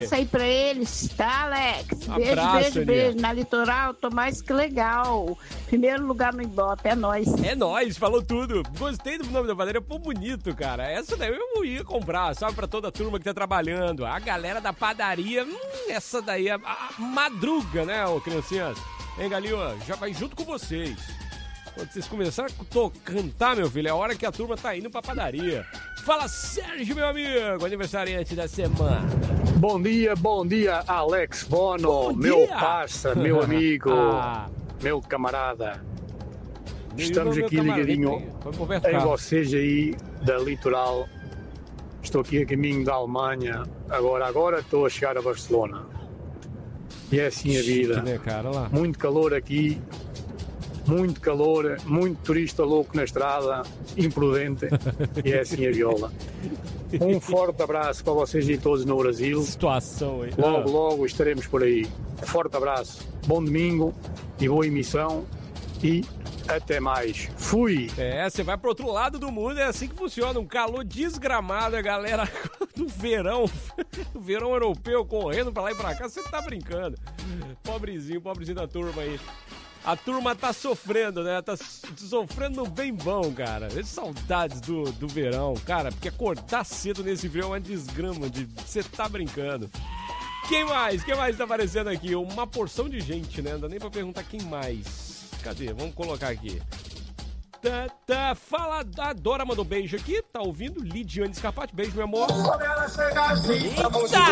Isso aí pra eles, tá, Alex? Beijo, Abraço, beijo, Aninha. beijo. Na Litoral, tô mais que legal. Primeiro lugar no Ibope, é nóis. É nóis, falou tudo. Gostei do nome da padaria, pô, bonito, cara. Essa daí eu ia comprar, sabe, pra toda a turma que tá trabalhando. A galera da padaria, essa daí é a madruga, né, ô criancinhas? Hein, Galinho, já vai junto com vocês. Quando vocês começarem a cantar, meu filho, é a hora que a turma tá indo pra padaria. Fala, Sérgio, meu amigo, aniversariante da semana. Bom dia, Alex Bono, Bom meu dia. parça, meu amigo, Ah. meu camarada. Meu Estamos irmão, aqui meu camarada, ligadinho foi pro mercado. em vocês aí da Litoral. Estou aqui a caminho da Alemanha, agora estou a chegar a Barcelona. E é assim a vida. Chique, né, cara? Olha lá. Muito calor aqui, muito calor, muito turista louco na estrada, imprudente, e é assim a viola. Um forte abraço para vocês e todos no Brasil. Situação aí. Logo estaremos por aí. Forte abraço, bom domingo e boa emissão e até mais. Fui! É, você vai pro outro lado do mundo, é assim que funciona. Um calor desgramado, a galera do verão europeu correndo pra lá e pra cá. Você tá brincando. Pobrezinho da turma aí. A turma tá sofrendo, né? Tá sofrendo bem bom, cara. Saudades do verão, cara. Porque acordar cedo nesse frio é uma desgrama de... Você tá brincando. Quem mais tá aparecendo aqui? Uma porção de gente, né? Não dá nem pra perguntar quem mais. Cadê? Vamos colocar aqui. Fala, a Dora mandou beijo aqui, tá ouvindo? Lidiane Scarpati, beijo, meu amor. Eita!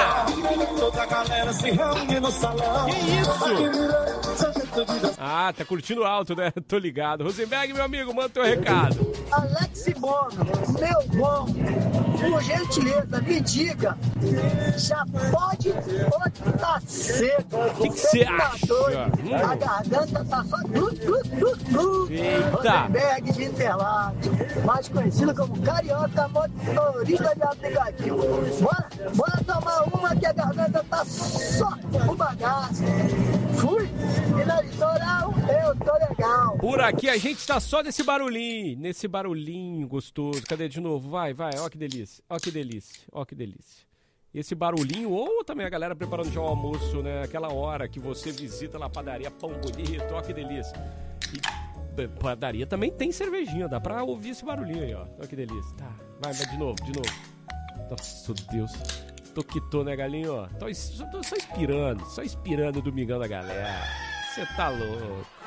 Que isso? Ah, tá curtindo alto, né? Tô ligado. Rosenberg, meu amigo, manda teu recado. Alex Bono, meu bom, por gentileza, me diga, já pode ou tá seco? O que você acha? A garganta tá só... Eita! Rosenberg de Interlagos, mais conhecido como Carioca Motorista de Aplicativo. Bora tomar uma que a garganta tá só o bagaço. Fui, e na Litoral eu tô legal. Por aqui a gente tá só nesse barulhinho gostoso. Cadê de novo? Vai, ó que delícia, ó que delícia. Esse barulhinho, ou também a galera preparando já o almoço, né? Aquela hora que você visita lá a padaria Pão Bonito, ó que delícia. E padaria também tem cervejinha, dá pra ouvir esse barulhinho aí, ó. Ó que delícia. Tá, vai de novo. Nossa, Deus. Tô, né, galinho? Ó. Tô só inspirando o domingão da galera. Você tá louco.